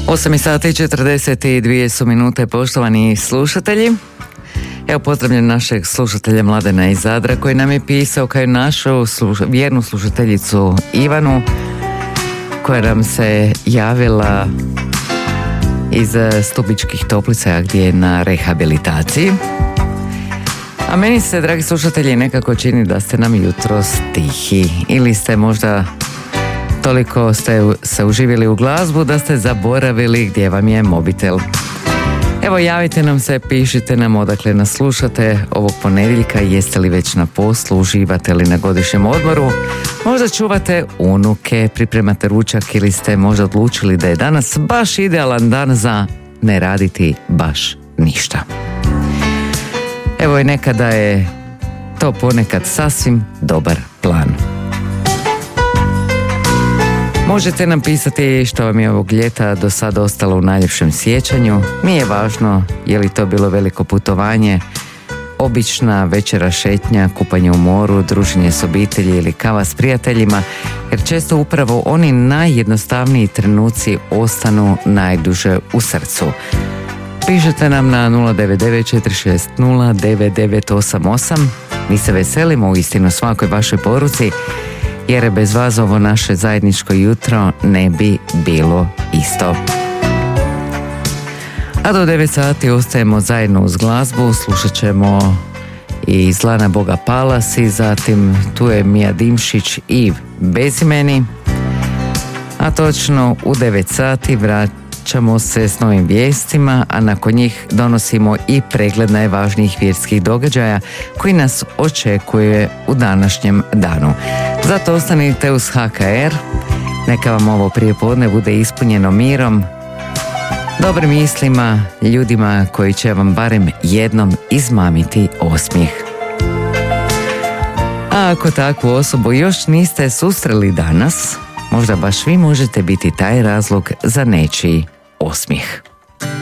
8:42 su minute, poštovani slušatelji. Evo, pozdravljam našeg slušatelja Mladena iz Zadra koji nam je pisao kao i našu vjernu slušateljicu Ivanu koja nam se javila iz Stubičkih Toplica gdje je na rehabilitaciji. A meni se, dragi slušatelji, nekako čini da ste nam jutros tihi ili ste možda toliko ste se uživjeli u glazbu da ste zaboravili gdje vam je mobitel. Evo, javite nam se, pišite nam odakle nas slušate ovog ponedjeljka, jeste li već na poslu, uživate li na godišnjem odmoru, možda čuvate unuke, pripremate ručak ili ste možda odlučili da je danas baš idealan dan za ne raditi baš ništa. Evo, i nekada je to ponekad sasvim dobar plan. Možete nam pisati što vam je ovog ljeta do sada ostalo u najljepšem sjećanju. Nije važno je li to bilo veliko putovanje, obična večera šetnja, kupanje u moru, druženje s obitelji ili kava s prijateljima, jer često upravo oni najjednostavniji trenuci ostanu najduže u srcu. Pišete nam na 099-460-9988. Mi se veselimo uistinu svakoj vašoj poruci, jer bez vas ovo naše zajedničko jutro ne bi bilo isto. A do 9 sati ostajemo zajedno uz glazbu, slušat ćemo i Zlana Boga Palasi, zatim tu je Mija Dimšić i Bezimeni, a točno u 9 sati vraćamo se s novim vijestima, a nakon njih donosimo i pregled najvažnijih vjerskih događaja koji nas očekuje u današnjem danu. Zato ostanite uz HKR, neka vam ovo prijepodne bude ispunjeno mirom, dobrim mislima, ljudima koji će vam barem jednom izmamiti osmijeh. A ako takvu osobu još niste susreli danas, možda baš vi možete biti taj razlog za nečiji osmijeh.